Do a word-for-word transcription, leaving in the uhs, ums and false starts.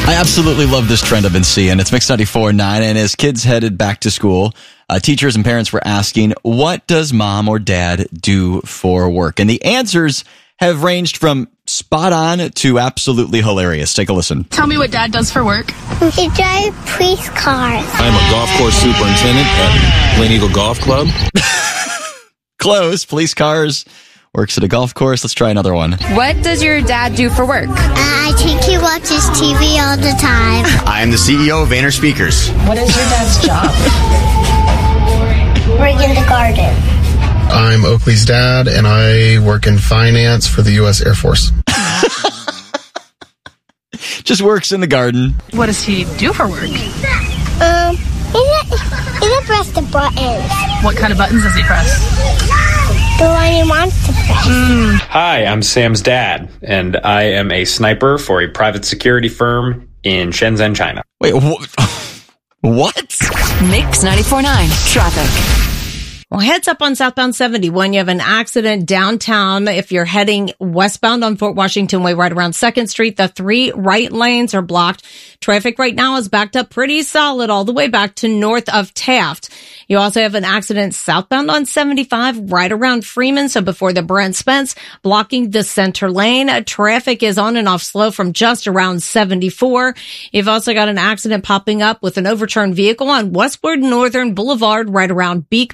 I absolutely love this trend I've been seeing. It's Mix ninety-four point nine, and as kids headed back to school, uh, teachers and parents were asking, what does mom or dad do for work? And the answers have ranged from spot on to absolutely hilarious. Take a listen. Tell me what dad does for work. He drives police cars. I'm a golf course superintendent at Plain Eagle Golf Club. Close. Police cars. Works at a golf course. Let's try another one. What does your dad do for work? Uh, I think he watches T V all the time. I am the C E O of Vayner Speakers. What is your dad's job? Work in the garden. I'm Oakley's dad, and I work in finance for the U S Air Force. Just works in the garden. What does he do for work? Um, he's a, he's a press the buttons. What kind of buttons does he press? The one he wants to press. Mm. Hi, I'm Sam's dad, and I am a sniper for a private security firm in Shenzhen, China. Wait, wh- what? Mix ninety-four point nine traffic. Well, heads up on southbound seventy-one. You have an accident downtown. If you're heading westbound on Fort Washington Way, right around second Street, the three right lanes are blocked. Traffic right now is backed up pretty solid all the way back to north of Taft. You also have an accident southbound on seventy-five right around Freeman, so before the Brent Spence, blocking the center lane. Traffic is on and off slow from just around seventy-four. You've also got an accident popping up with an overturned vehicle on Westward Northern Boulevard right around Beekman.